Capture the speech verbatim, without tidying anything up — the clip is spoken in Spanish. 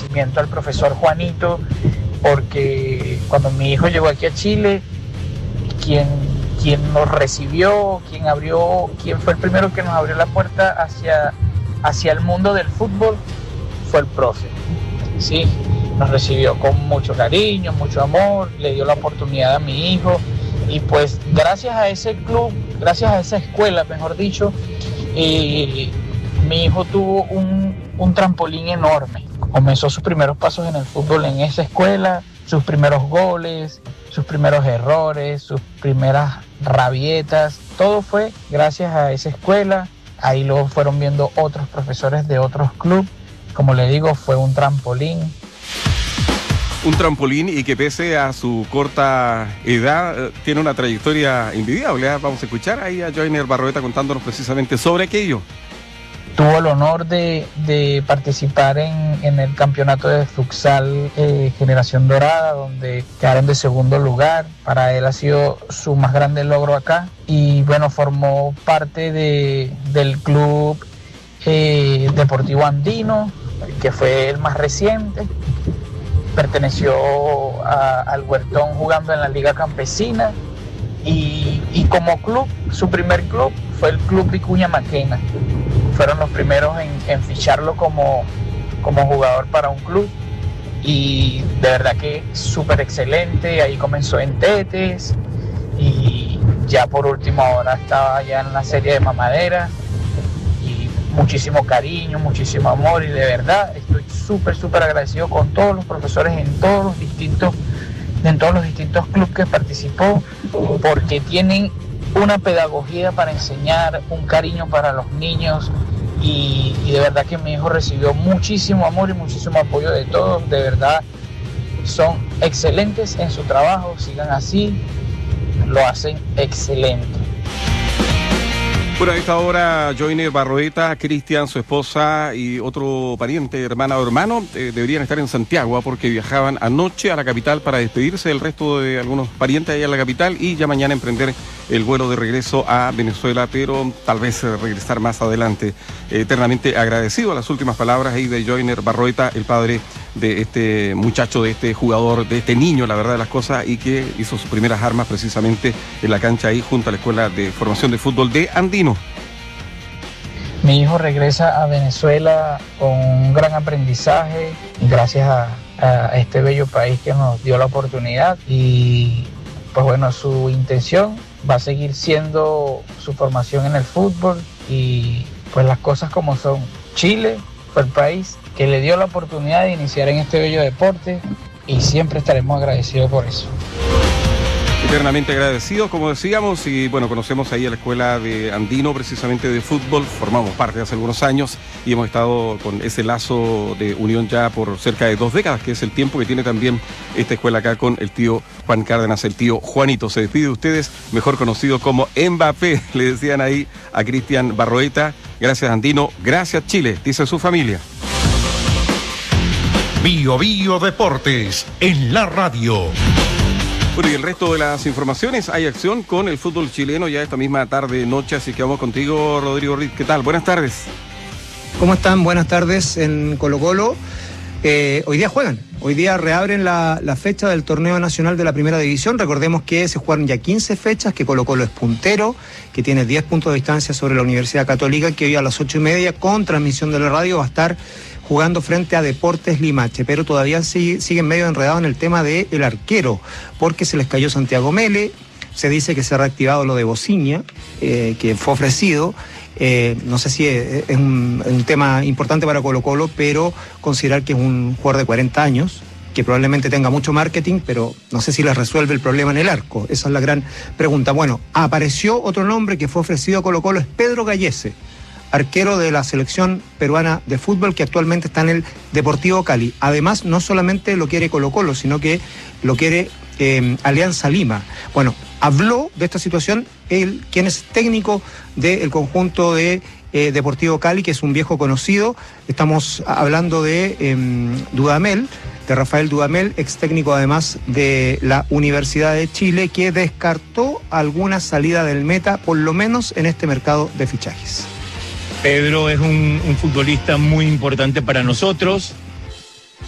agradecimiento al profesor Juanito, porque cuando mi hijo llegó aquí a Chile, quien, quien nos recibió, quien abrió, quien fue el primero que nos abrió la puerta hacia, hacia el mundo del fútbol, fue el profe. Sí, nos recibió con mucho cariño, mucho amor, le dio la oportunidad a mi hijo, y pues gracias a ese club, gracias a esa escuela, mejor dicho, eh, mi hijo tuvo un, un trampolín enorme. Comenzó sus primeros pasos en el fútbol en esa escuela, sus primeros goles, sus primeros errores, sus primeras rabietas, todo fue gracias a esa escuela. Ahí lo fueron viendo otros profesores de otros clubes. Como le digo, fue un trampolín. Un trampolín y que pese a su corta edad, tiene una trayectoria envidiable. Vamos a escuchar ahí a Joiner Barroeta contándonos precisamente sobre aquello. Tuvo el honor de, de participar en, en el campeonato de futsal eh, Generación Dorada, donde quedaron de segundo lugar. Para él ha sido su más grande logro acá. Y bueno, formó parte de, del club eh, Deportivo Andino, que fue el más reciente. Perteneció a, al Huertón jugando en la Liga Campesina. Y, y como club, su primer club fue el Club Vicuña Maquena. Fueron los primeros en, en ficharlo como, como jugador para un club, y de verdad que súper excelente. Ahí comenzó en Tetes y ya por último ahora estaba ya en la serie de Mamadera, y muchísimo cariño, muchísimo amor, y de verdad estoy súper súper agradecido con todos los profesores en todos los distintos en todos los distintos clubes que participó, porque tienen una pedagogía para enseñar, un cariño para los niños, y, y de verdad que mi hijo recibió muchísimo amor y muchísimo apoyo de todos. De verdad son excelentes en su trabajo, sigan así, lo hacen excelente. Bueno, a esta hora, Joiner Barroeta, Cristian, su esposa y otro pariente, hermana o hermano, eh, deberían estar en Santiago porque viajaban anoche a la capital para despedirse del resto de algunos parientes allá en la capital y ya mañana emprender el vuelo de regreso a Venezuela, pero tal vez regresar más adelante. Eh, eternamente agradecido a las últimas palabras ahí de Joiner Barroeta, el padre de este muchacho, de este jugador, de este niño, la verdad de las cosas, y que hizo sus primeras armas precisamente en la cancha ahí junto a la Escuela de Formación de Fútbol de Andino. Mi hijo regresa a Venezuela con un gran aprendizaje, gracias a, a este bello país que nos dio la oportunidad, y pues bueno, su intención va a seguir siendo su formación en el fútbol, y pues las cosas como son. Chile fue el país que le dio la oportunidad de iniciar en este bello deporte, y siempre estaremos agradecidos por eso. Eternamente agradecidos, como decíamos, y bueno, conocemos ahí a la Escuela de Andino, precisamente de fútbol, formamos parte hace algunos años y hemos estado con ese lazo de unión ya por cerca de dos décadas, que es el tiempo que tiene también esta escuela acá con el tío Juan Cárdenas, el tío Juanito. Se despide de ustedes, mejor conocido como Mbappé, le decían ahí a Cristian Barroeta. Gracias, Andino, gracias, Chile, dice su familia. Bio Bio Deportes en la radio. Bueno, y el resto de las informaciones, hay acción con el fútbol chileno ya esta misma tarde, noche, así que vamos contigo, Rodrigo Riz. ¿Qué tal? Buenas tardes. ¿Cómo están? Buenas tardes en Colo-Colo. Eh, hoy día juegan, hoy día reabren la, la fecha del torneo nacional de la primera división. Recordemos que se jugaron ya quince fechas, que Colo-Colo es puntero, que tiene diez puntos de distancia sobre la Universidad Católica, que hoy a las ocho y media, con transmisión de la radio, va a estar jugando frente a Deportes Limache, pero todavía sigue, sigue medio enredado en el tema del arquero, porque se les cayó Santiago Mele. Se dice que se ha reactivado lo de Bociña, eh, que fue ofrecido. Eh, no sé si es, es un, un tema importante para Colo-Colo, pero considerar que es un jugador de cuarenta años, que probablemente tenga mucho marketing, pero no sé si les resuelve el problema en el arco. Esa es la gran pregunta. Bueno, apareció otro nombre que fue ofrecido a Colo-Colo, es Pedro Gallese, arquero de la selección peruana de fútbol, que actualmente está en el Deportivo Cali. Además, no solamente lo quiere Colo-Colo, sino que lo quiere eh, Alianza Lima. Bueno, habló de esta situación él, quien es técnico del conjunto de eh, Deportivo Cali, que es un viejo conocido. Estamos hablando de eh, Dudamel, de Rafael Dudamel, ex técnico además de la Universidad de Chile, que descartó alguna salida del Meta, por lo menos en este mercado de fichajes. Pedro es un, un futbolista muy importante para nosotros,